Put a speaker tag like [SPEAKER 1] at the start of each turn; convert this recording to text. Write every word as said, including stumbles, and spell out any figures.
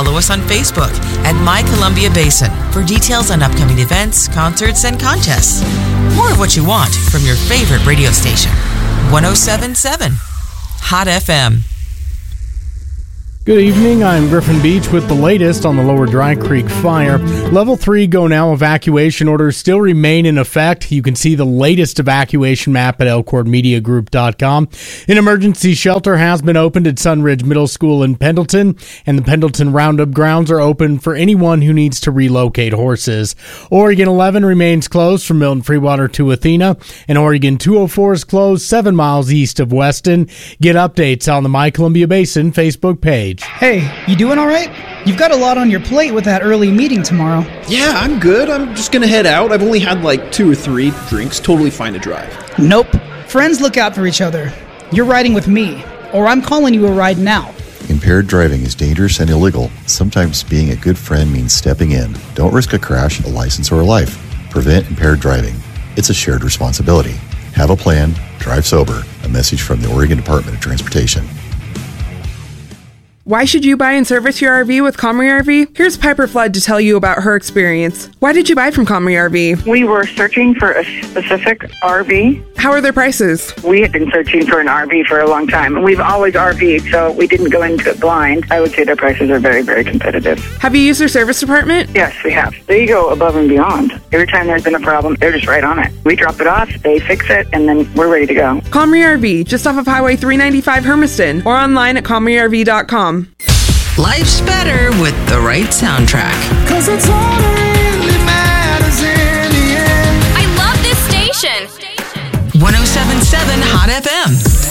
[SPEAKER 1] follow us on Facebook at My Columbia Basin for details on upcoming events, concerts, and contests. More of what you want from your favorite radio station. one oh seven point seven Hot F M.
[SPEAKER 2] Good evening, I'm Griffin Beach with the latest on the Lower Dry Creek fire. Level three go now evacuation orders still remain in effect. You can see the latest evacuation map at elkhorn media group dot com. An emergency shelter has been opened at Sunridge Middle School in Pendleton, and the Pendleton Roundup grounds are open for anyone who needs to relocate horses. Oregon eleven remains closed from Milton Freewater to Athena, and Oregon two oh four is closed seven miles east of Weston. Get updates on the My Columbia Basin Facebook page.
[SPEAKER 3] Hey, you doing all right? You've got a lot on your plate with that early meeting tomorrow.
[SPEAKER 4] Yeah, I'm good. I'm just gonna head out. I've only had like two or three drinks. Totally fine to drive.
[SPEAKER 3] Nope. Friends look out for each other. You're riding with me, or I'm calling you a ride now.
[SPEAKER 5] Impaired driving is dangerous and illegal. Sometimes being a good friend means stepping in. Don't risk a crash, a license, or a life. Prevent impaired driving. It's a shared responsibility. Have a plan. Drive sober. A message from the Oregon Department of Transportation.
[SPEAKER 6] Why should you buy and service your R V with Comrie R V? Here's Piper Flood to tell you about her experience. Why did you buy from Comrie R V?
[SPEAKER 7] We were searching for a specific R V.
[SPEAKER 6] How are their prices?
[SPEAKER 7] We had been searching for an R V for a long time, and we've always R V'd, so we didn't go into it blind. I would say their prices are very, very competitive.
[SPEAKER 6] Have you used their service department?
[SPEAKER 7] Yes, we have. They go above and beyond. Every time there's been a problem, they're just right on it. We drop it off, they fix it, and then we're ready to go.
[SPEAKER 6] Comrie R V, just off of Highway three ninety-five Hermiston, or online at comrie r v dot com.
[SPEAKER 1] Life's better with the right soundtrack.
[SPEAKER 8] Cause it's all that really matters in the end.
[SPEAKER 9] I love this station.
[SPEAKER 1] one oh seven point seven Hot F M.